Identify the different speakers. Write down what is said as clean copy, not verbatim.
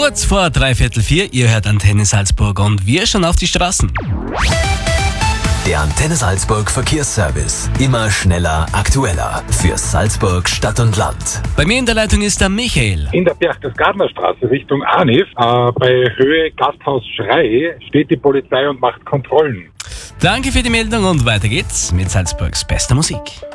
Speaker 1: Kurz vor 3/4, ihr hört Antenne Salzburg und wir schauen auf die Straßen.
Speaker 2: Der Antenne Salzburg Verkehrsservice. Immer schneller, aktueller. Für Salzburg, Stadt und Land.
Speaker 1: Bei mir in der Leitung ist der Michael.
Speaker 3: In der Berchtesgadenerstraße Richtung Arniv, bei Höhe Gasthaus Schrei, steht die Polizei und macht Kontrollen.
Speaker 1: Danke für die Meldung und weiter geht's mit Salzburgs bester Musik.